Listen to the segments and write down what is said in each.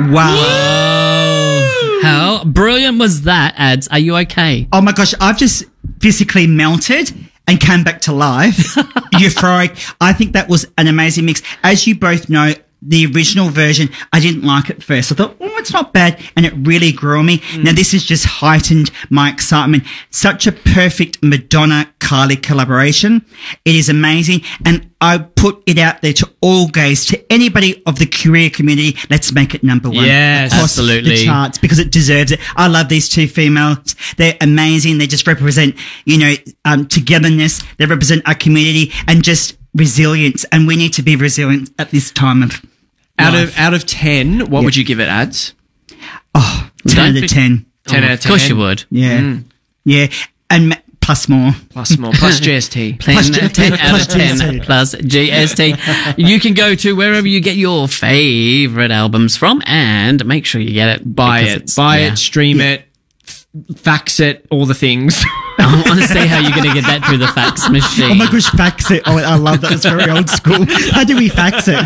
Wow. How brilliant was that, Ads? Are you okay? Oh my gosh, I've just physically melted and came back to life. Euphoric. I think that was an amazing mix. As you both know, the original version, I didn't like it first. I thought, oh, it's not bad. And it really grew on me. Now, this has just heightened my excitement. Such a perfect Madonna-Kylie collaboration. It is amazing. And I put it out there to all gays, to anybody of the queer community. Let's make it number one. Yes, across absolutely. the charts, because it deserves it. I love these two females. They're amazing. They just represent, togetherness. They represent our community and just resilience. And we need to be resilient at this time of life. Out of 10, what would you give it, Ads? Oh, 10 out of 10. 10 out of 10. Of course you would. Yeah. Yeah. And plus more. Plus more. Plus GST. 10 out of 10 GST. plus GST. You can go to wherever you get your favourite albums from and make sure you get it. Buy Yeah. it, stream it, fax it, all the things. I want to see how you're going to get that through the fax machine. Oh my gosh, fax it. Oh, I love that. It's very old school. How do we fax it?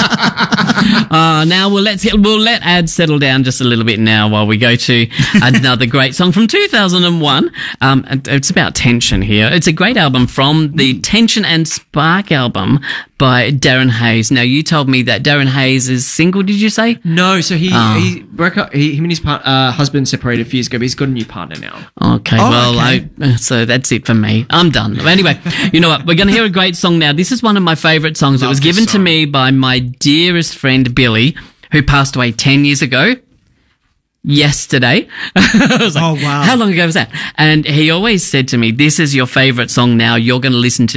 Now we'll let Ads settle down just a little bit now while we go to another great song from 2001. And it's about tension here. It's a great album from the Tension and Spark album by Darren Hayes. Now, you told me that Darren Hayes is single, did you say? No, so he broke up. Him and his husband separated a few years ago, but he's got a new partner now. Okay, so that's it for me. I'm done. Anyway, you know what? We're going to hear a great song now. This is one of my favourite songs. It was given to me by my dearest friend, Billy, who passed away 10 years ago. Yesterday. I was like, oh, wow. How long ago was that? And he always said to me, this is your favourite song now. You're going to listen to